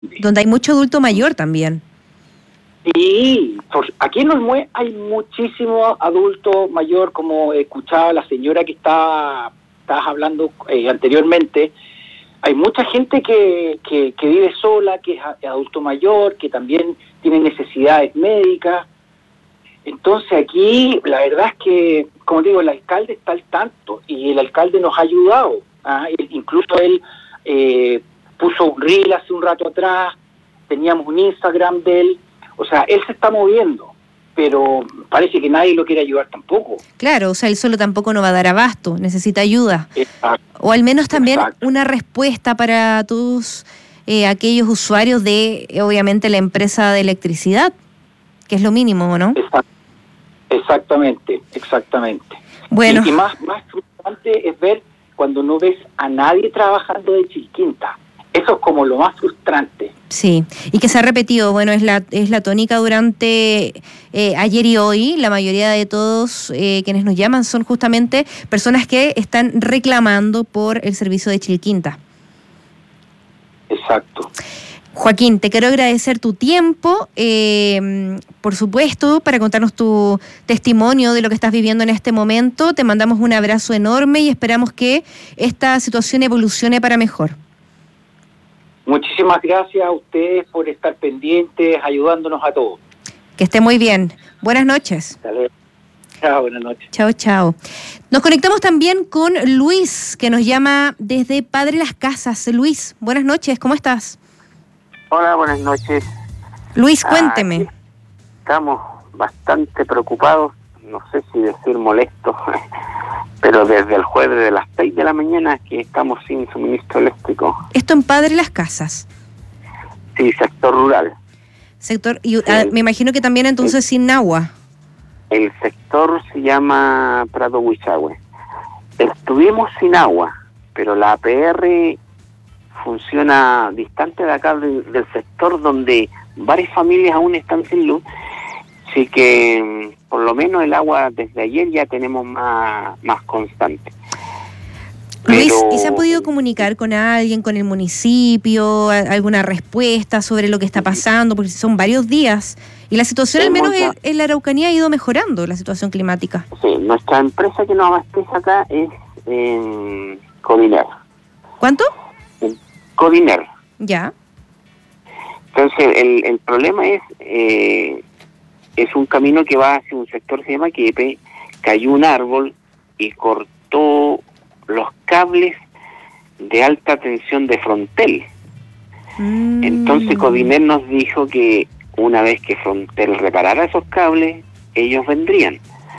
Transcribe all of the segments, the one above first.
donde hay mucho adulto mayor también. Sí, aquí en Olmué hay muchísimo adulto mayor, como escuchaba la señora que estabas hablando anteriormente. Hay mucha gente que vive sola, que es adulto mayor, que también tiene necesidades médicas. Entonces aquí la verdad es que, como digo, el alcalde está al tanto y el alcalde nos ha ayudado. Incluso él puso un reel hace un rato atrás, teníamos un Instagram de él. O sea, él se está moviendo, pero parece que nadie lo quiere ayudar tampoco. Claro, o sea, él solo tampoco no va a dar abasto, necesita ayuda. Exacto. O al menos también Exacto. una respuesta para todos aquellos usuarios de, obviamente, la empresa de electricidad, que es lo mínimo, ¿no? Exactamente. Bueno. Y más frustrante es ver cuando no ves a nadie trabajando de Chilquinta. Eso es como lo más frustrante. Sí, y que se ha repetido, bueno, es la tónica durante ayer y hoy. La mayoría de todos quienes nos llaman son justamente personas que están reclamando por el servicio de Chilquinta. Exacto. Joaquín, te quiero agradecer tu tiempo, por supuesto, para contarnos tu testimonio de lo que estás viviendo en este momento. Te mandamos un abrazo enorme y esperamos que esta situación evolucione para mejor. Muchísimas gracias a ustedes por estar pendientes, ayudándonos a todos. Que esté muy bien. Buenas noches. Dale. Chao, buenas noches. Chao. Nos conectamos también con Luis, que nos llama desde Padre Las Casas. Luis, buenas noches, ¿cómo estás? Hola, buenas noches. Luis, cuénteme. Estamos bastante preocupados, no sé si decir molestos, pero desde el jueves de las 6 de la mañana que estamos sin suministro eléctrico. Esto en Padre Las Casas. Sí, sector rural. Me imagino que también entonces sin agua. El sector se llama Prado Huichahue. Estuvimos sin agua, pero la APR funciona distante de acá del sector donde varias familias aún están sin luz. Así que por lo menos el agua desde ayer ya tenemos más constante. Luis, ¿y se ha podido comunicar con alguien, con el municipio, alguna respuesta sobre lo que está pasando? Porque son varios días y la situación, al menos en la Araucanía, ha ido mejorando, la situación climática. Sí, nuestra empresa que nos abastece acá es Codiner. ¿Cuánto? Codiner. Ya. Entonces, el problema es un camino que va hacia un sector que se llama Quiepe, cayó un árbol y cortó los cables de alta tensión de Frontel. Entonces Codiner nos dijo que una vez que Frontel reparara esos cables, ellos vendrían.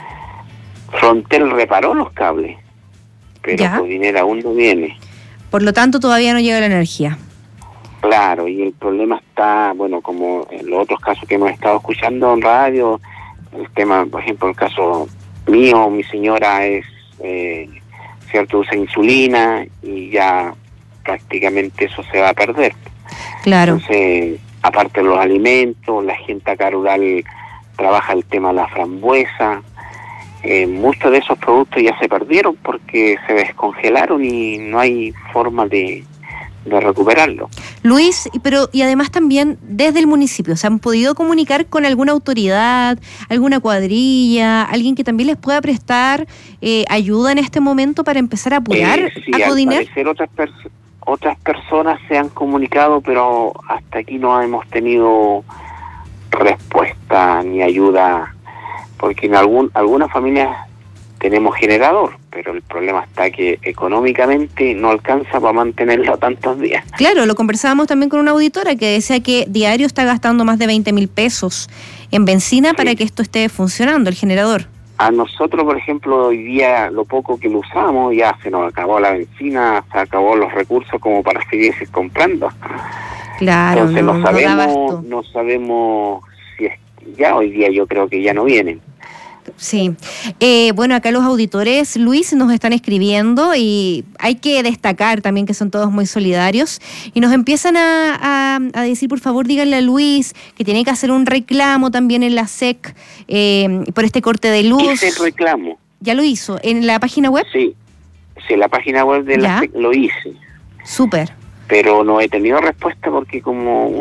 Frontel reparó los cables, pero Codiner aún no viene. Por lo tanto, todavía no llega la energía. Claro, y el problema está, bueno, como en los otros casos que hemos estado escuchando en radio, el tema, por ejemplo, el caso mío, mi señora es, cierto, usa insulina y ya prácticamente eso se va a perder. Claro. Entonces, aparte de los alimentos, la gente acá rural trabaja el tema de la frambuesa. Muchos de esos productos ya se perdieron porque se descongelaron y no hay forma de recuperarlo. Luis, y además también desde el municipio, ¿se han podido comunicar con alguna autoridad, alguna cuadrilla, alguien que también les pueda prestar ayuda en este momento para empezar a apurar a Codiner? Al parecer otras personas se han comunicado, pero hasta aquí no hemos tenido respuesta ni ayuda, porque en algunas familias tenemos generador, pero el problema está que económicamente no alcanza para mantenerlo tantos días. Claro, lo conversábamos también con una auditora que decía que diario está gastando más de 20.000 pesos en benzina para que esto esté funcionando, el generador. A nosotros, por ejemplo, hoy día lo poco que lo usamos, ya se nos acabó la benzina, se acabó los recursos como para seguir comprando. Claro, entonces no sabemos si es, ya hoy día yo creo que ya no vienen. Sí. Bueno, acá los auditores, Luis, nos están escribiendo y hay que destacar también que son todos muy solidarios y nos empiezan a decir, por favor, díganle a Luis que tiene que hacer un reclamo también en la SEC por este corte de luz. Hice el reclamo. ¿Ya lo hizo? ¿En la página web? Sí, la página web de la SEC lo hice. Súper. pero no he tenido respuesta porque como